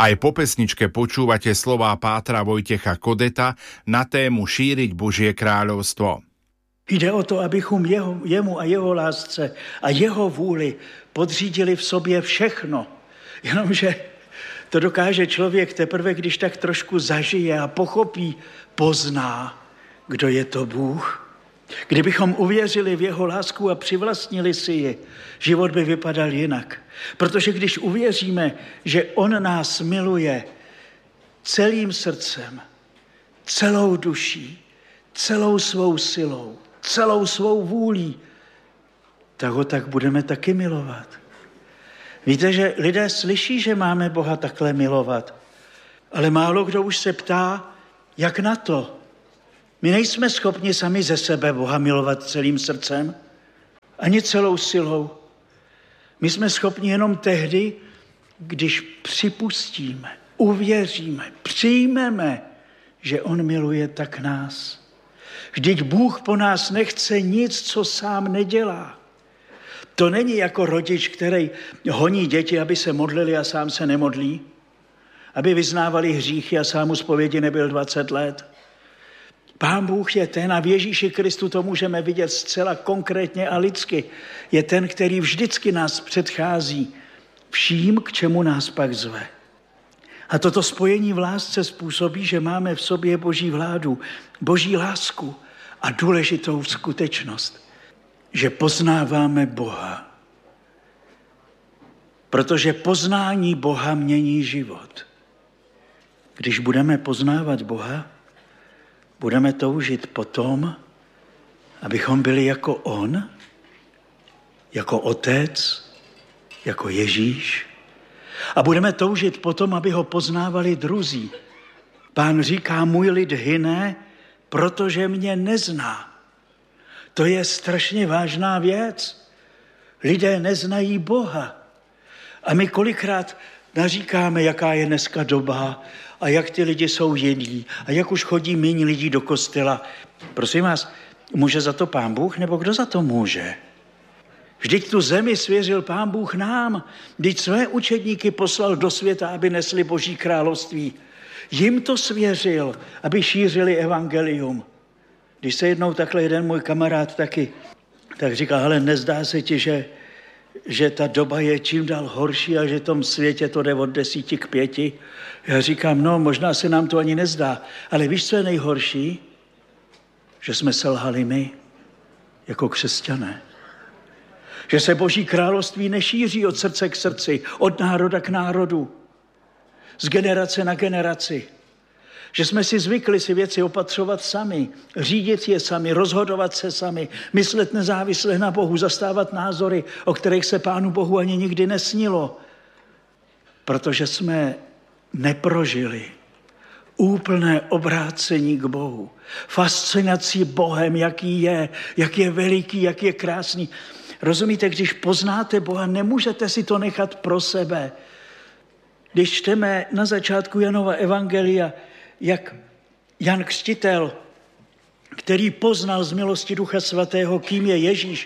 Aj po pesničke počúvate slová pátra Vojtecha Kodeta na tému Šíriť Božie kráľovstvo. Jde o to, abychom jemu a jeho lásce a jeho vůli podřídili v sobě všechno. Jenomže to dokáže člověk teprve, když tak trošku zažije a pochopí, pozná, kdo je to Bůh. Kdybychom uvěřili v jeho lásku a přivlastnili si ji, život by vypadal jinak. Protože když uvěříme, že on nás miluje celým srdcem, celou duší, celou svou silou, celou svou vůlí, tak ho tak budeme taky milovat. Víte, že lidé slyší, že máme Boha takhle milovat, ale málo kdo už se ptá, jak na to. My nejsme schopni sami ze sebe Boha milovat celým srdcem, ani celou silou. My jsme schopni jenom tehdy, když připustíme, uvěříme, přijmeme, že on miluje tak nás. Vždyť Bůh po nás nechce nic, co sám nedělá. To není jako rodič, který honí děti, aby se modlili a sám se nemodlí, aby vyznávali hříchy a sám u zpovědi nebyl 20 let. Pán Bůh je ten, a v Ježíši Kristu to můžeme vidět zcela konkrétně a lidsky, je ten, který vždycky nás předchází vším, k čemu nás pak zve. A toto spojení v lásce způsobí, že máme v sobě Boží vládu, Boží lásku a důležitou skutečnost, že poznáváme Boha. Protože poznání Boha mění život. Když budeme poznávat Boha, budeme toužit potom, abychom byli jako on, jako otec, jako Ježíš. A budeme toužit potom, aby ho poznávali druzí. Pán říká, můj lid hyne, protože mě nezná. To je strašně vážná věc. Lidé neznají Boha. A my kolikrát naříkáme, jaká je dneska doba a jak ty lidi jsou jiní a jak už chodí méně lidí do kostela. Prosím vás, může za to Pán Bůh, nebo kdo za to může? Vždyť tu zemi svěřil Pán Bůh nám. Vždyť své učedníky poslal do světa, aby nesli Boží království. Jim to svěřil, aby šířili evangelium. Když se jednou takhle jeden můj kamarád taky, tak říkal, hele, nezdá se ti, že ta doba je čím dál horší a že v tom světě to jde od 10 k 5. Já říkám, no, možná se nám to ani nezdá, ale víš, co je nejhorší? Že jsme selhali my, jako křesťané. Že se Boží království nešíří od srdce k srdci, od národa k národu, z generace na generaci. Že jsme si zvykli si věci opatřovat sami, řídit je sami, rozhodovat se sami, myslet nezávisle na Bohu, zastávat názory, o kterých se Pánu Bohu ani nikdy nesnilo. Protože jsme neprožili úplné obrácení k Bohu. Fascinací Bohem, jak je veliký, jak je krásný. Rozumíte, když poznáte Boha, nemůžete si to nechat pro sebe. Když čteme na začátku Janova evangelia, jak Jan Křtitel, který poznal z milosti Ducha Svatého, kým je Ježíš,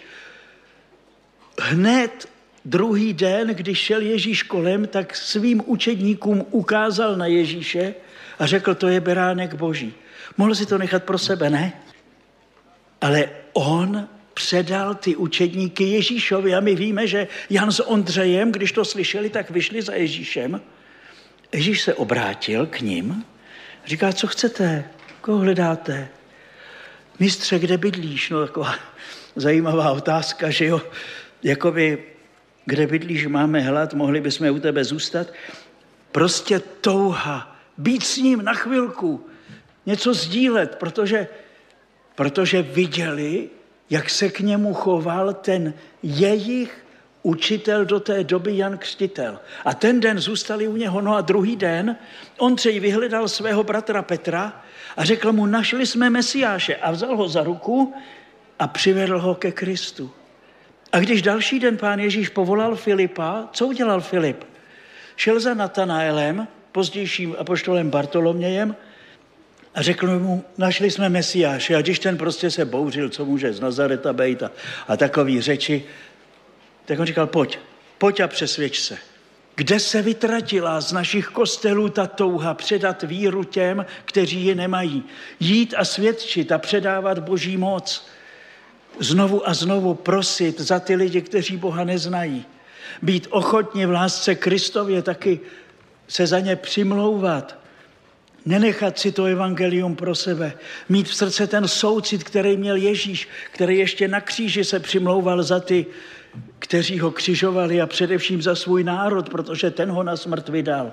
hned druhý den, když šel Ježíš kolem, tak svým učedníkům ukázal na Ježíše a řekl, to je beránek Boží. Mohl si to nechat pro sebe, ne? Ale on předal ty učedníky Ježíšovi a my víme, že Jan s Ondřejem, když to slyšeli, tak vyšli za Ježíšem. Ježíš se obrátil k nim, říká, co chcete, koho hledáte? Mistře, kde bydlíš? No taková zajímavá otázka, že jo, jakoby, kde bydlíš, máme hlad, mohli bychom u tebe zůstat. Prostě touha, být s ním na chvilku, něco sdílet, protože viděli, jak se k němu choval ten jejich učitel do té doby Jan Křtitel. A ten den zůstali u něho, no a druhý den Ondřej vyhledal svého bratra Petra a řekl mu, našli jsme Mesiáše, a vzal ho za ruku a přivedl ho ke Kristu. A když další den Pán Ježíš povolal Filipa, co udělal Filip? Šel za Natanaelem, pozdějším apoštolem Bartolomějem, a řekl mu, našli jsme Mesiáše. A když ten prostě se bouřil, co může z Nazareta bejt a takový řeči, tak on říkal, pojď a přesvědč se. Kde se vytratila z našich kostelů ta touha předat víru těm, kteří ji nemají? Jít a svědčit a předávat Boží moc. Znovu a znovu prosit za ty lidi, kteří Boha neznají. Být ochotni v lásce Kristově taky se za ně přimlouvat. Nenechat si to evangelium pro sebe. Mít v srdce ten soucit, který měl Ježíš, který ještě na kříži se přimlouval za ty, kteří ho křižovali a především za svůj národ, protože ten ho na smrt vydal.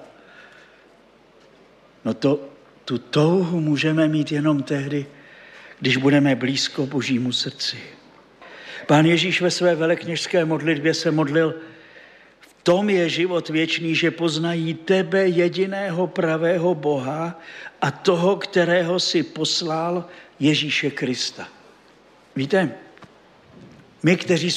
No tu touhu můžeme mít jenom tehdy, když budeme blízko Božímu srdci. Pán Ježíš ve své velekněžské modlitbě se modlil: v tom je život věčný, že poznají tebe, jediného pravého Boha, a toho, kterého si poslal, Ježíše Krista. Víte, my, kteří